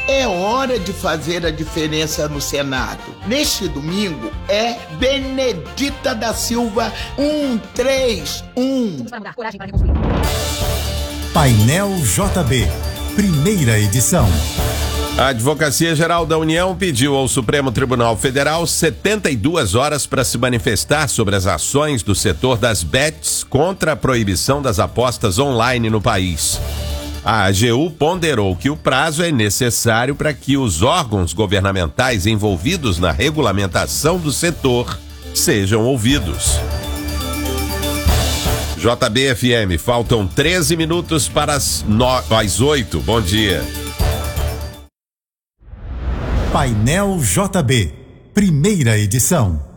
É hora de fazer a diferença no Senado. Neste domingo é Benedita da Silva 131. Painel JB, primeira edição. A Advocacia Geral da União pediu ao Supremo Tribunal Federal 72 horas para se manifestar sobre as ações do setor das bets contra a proibição das apostas online no país. A AGU ponderou que o prazo é necessário para que os órgãos governamentais envolvidos na regulamentação do setor sejam ouvidos. JB-FM, faltam 13 minutos para as 8. Bom dia. Painel JB, primeira edição.